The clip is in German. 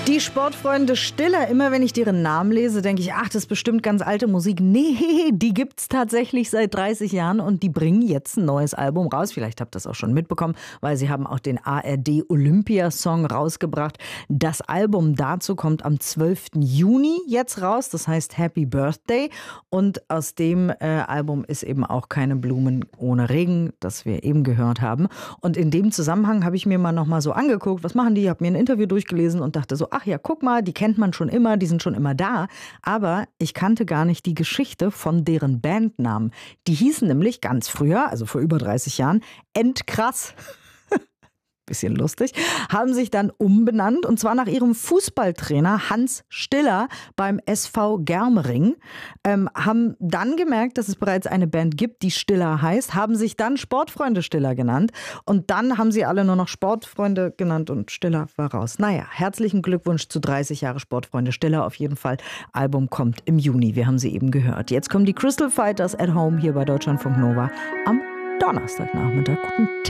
Die Sportfreunde Stiller, immer wenn ich deren Namen lese, denke ich, ach, das ist bestimmt ganz alte Musik. Nee, die gibt's tatsächlich seit 30 Jahren und die bringen jetzt ein neues Album raus. Vielleicht habt ihr das auch schon mitbekommen, weil sie haben auch den ARD Olympia-Song rausgebracht. Das Album dazu kommt am 12. Juni jetzt raus, das heißt Happy Birthday. Und aus dem Album ist eben auch Keine Blumen ohne Regen, das wir eben gehört haben. Und in dem Zusammenhang habe ich mir mal nochmal so angeguckt, was machen die? Ich habe mir ein Interview durchgelesen und dachte so, ach ja, guck mal, die kennt man schon immer, die sind schon immer da. Aber ich kannte gar nicht die Geschichte von deren Bandnamen. Die hießen nämlich ganz früher, also vor über 30 Jahren, Endkrass. Bisschen lustig, haben sich dann umbenannt und zwar nach ihrem Fußballtrainer Hans Stiller beim SV Germering. Haben dann gemerkt, dass es bereits eine Band gibt, die Stiller heißt, haben sich dann Sportfreunde Stiller genannt und dann haben sie alle nur noch Sportfreunde genannt und Stiller war raus. Naja, herzlichen Glückwunsch zu 30 Jahre Sportfreunde Stiller auf jeden Fall. Album kommt im Juni, wir haben sie eben gehört. Jetzt kommen die Crystal Fighters at Home hier bei Deutschlandfunk Nova am Donnerstagnachmittag. Guten Tag.